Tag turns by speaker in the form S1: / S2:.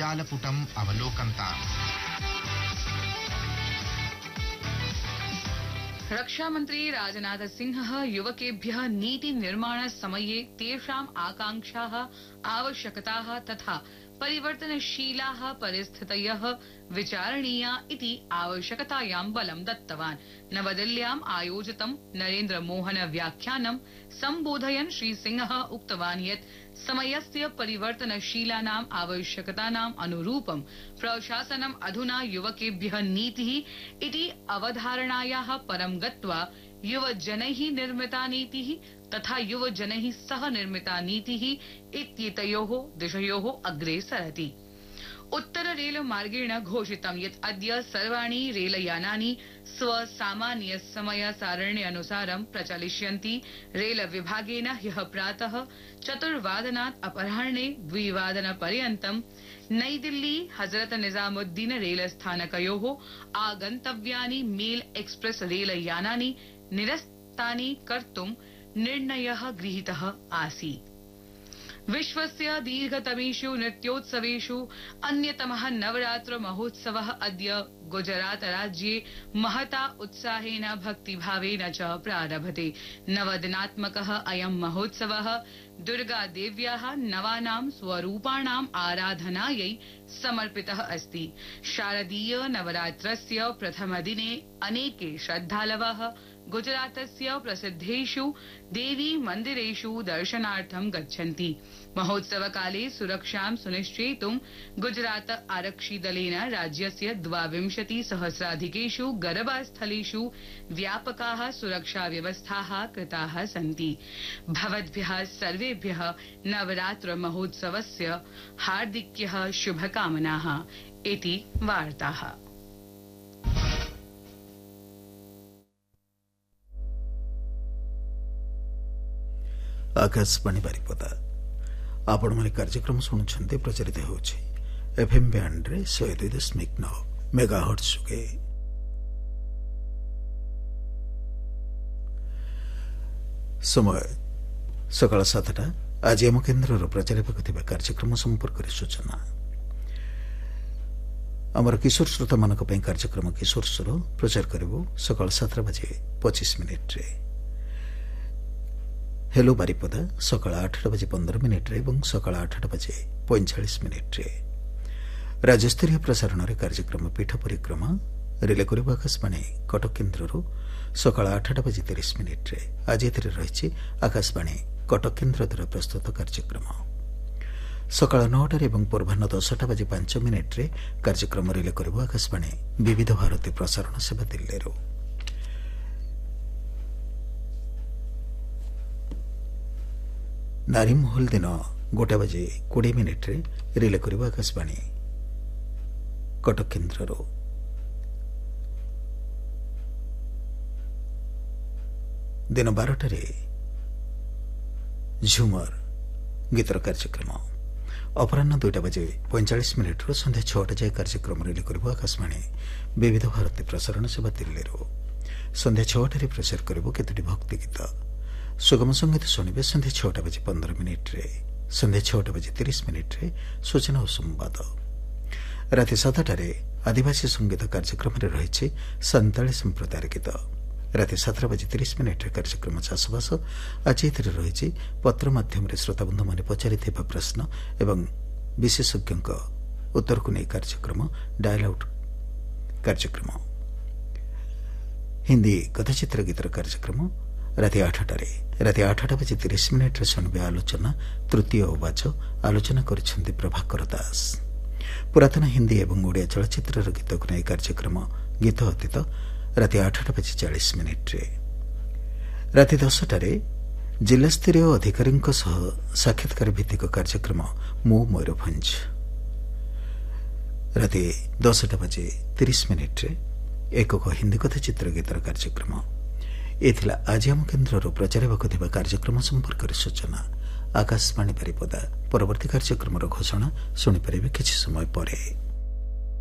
S1: जालपुटम् अवलोकन्ताम्।
S2: रक्षामन्त्री राजनाथ सिंहः युवकेभ्यः नीति निर्माण समये तेषाम् आकांक्षाः आवश्यकताः तथा परिवर्तनशीलाः परिस्थितयः विचारणीया इति आवश्यकतायां बलं दत्तवान्। नवदिल्ल्याम् आयोजितं नरेन्द्र मोहन व्याख्यानं सम्बोधयन् श्री सिंहः उक्तवान् यत् समयस्य परिवर्तनशीलानाम् आवश्यकतानाम् अनुरूपं प्रशासनम् अधुना युवकेभ्यः नीतिः इति अवधारणायाः परं गत्वा युवजनैः निर्मिता नीतिः तथा युवजनैः सह निर्मिता नीतिः इत्येतयोः दिशयोः अग्रे सरति। उत्तर रेल मार्गेण घोषितं यत् अद्य सर्वाणि रेलयानानि स्वसामान्य समय सारण्यनुसारं प्रचलिष्यन्ति। रेल विभागेन ह्यः प्रातः 4:00 अपराह्णे 2:00 पर्यन्तं नई दिल्ली हजरत निजामुद्दीन रेलस्थानकयोः आगन्तव्यानि मेल एक्सप्रेस रेलयानानि निरस्तानि कर्तुं निर्णयः गृहीतः आसीत्। विश्वस्य दीर्घतमेषु नृत्योत्सवेषु अन्यतमः नवरात्र महोत्सवः अद्य गुजरात राज्ये महता उत्साहेन भक्तिभावेन च प्रारभते। नवदिनात्मकः अयं महोत्सवः दुर्गादेव्याः नवानां स्वरूपाणाम् आराधनायै समर्पितः अस्ति। शारदीय नवरात्रस्य प्रथमदिने अनेके श्रद्धालवः गुजरातस्य प्रसिद्धेषु देवी मन्दिरेषु दर्शनार्थं गच्छन्ति। महोत्सवकाले सुरक्षां सुनिश्चेतुं गुजरात आरक्षिदलेन राज्यस्य 22,000 गरबास्थलेषु व्यापकाः सुरक्षा व्यवस्थाः कृताः सन्ति। भवद्भ्यः सर्वेभ्यः नवरात्र महोत्सवस्य हार्दिक्यः शुभकामनाः इति वार्ताः।
S3: आकाशवाणी बारिपदा आपण माने कार्यक्रम शुणुछन्ते प्रचारित होछि एफएम बैंड रे 102.9 मेगाहर्ट्ज के। समय सकाळ 7टा। आज आम केन्द्र प्रचार हेबाक कार्यक्रम संपर्क सूचना। आमर किशोर श्रोता मानक कार्यक्रम किशोर स्वर प्रचार करिवो सकाळ 7:25 रे। हेलो बारिपदा सकाळ 8:15 रे और सकाळ 8:45 रे। राज्यस्तरीय प्रसारण रे कार्यक्रम पीठ परिक्रमा रिले करिबा आकाशवाणी कटक केन्द्र सकाळ 8:30 रे। आज एथिरे रहिछि आकाशवाणी कटक केन्द्र द्वारा प्रस्तुत कार्यक्रम। सकाळ 9 रे पूर्वाह्न 10:05 रे कार्यक्रम रिले करिबा आकाशवाणी विविध भारती प्रसारण सेवा दिल्ली रो। नारी महल दिन 1:20 रे रिले करिबा आकाशवाणी कटक केन्द्र रो। दिन 12 रे झुमर गीतर कार्यक्रम। अपराह्न 2:45 रो संध्या 6 जाए कार्यक्रम रिले करिबा आकाशवाणी विविध भारती प्रसारण सेवा दिल्ली रो। संध्या 6 रे प्रसार करिबो केतोटी भक्ति गीत। सुगम संगीत शुणवे संध्या 6:15 रे। संध्या 6:30 रे सूचना और संवाद। राति 7 आदिवासी संगीत कार्यक्रम रही संताली संप्रदाय गीत। राति 7:30 रे कार्यक्रम चाषबास। आज रही पत्र माध्यम श्रोताबंधु मान पचारि प्रश्न एवं विशेषज्ञ उत्तर को नहीं कार्यक्रम डायल आउट कार्यक्रम। हिंदी कथाचित्र गीतर कार्यक्रम राति 8:30 रे शुणवे आलोचना तृतीय वाच आलोचना करिसेंती प्रभाकर दास। पुरातन हिंदी एवं ओडिया चलचित्र गीत को नहीं कार्यक्रम गीत अतीत राति 8:40 रे। राति 10 जिला स्तरीय अधिकारी साक्षात्कार भित्तिक कार्यक्रम मो मयूरभंज। राति 10:30 रे एकक हिंदी कथाचित्र गीतर कार्यक्रम। एथिला आज आम केन्द्र प्रचार हेबाक कार्यक्रम संपर्क सूचना। आकाशवाणी बारिपदा परवर्ती कार्यक्रम घोषणा शुणिपारे किछि समय परे।